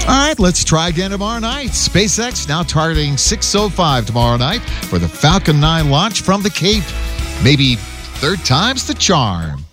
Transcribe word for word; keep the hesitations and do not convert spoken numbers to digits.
All right, let's try again tomorrow night. SpaceX now targeting six oh five tomorrow night for the Falcon nine launch from the Cape. Maybe third time's the charm.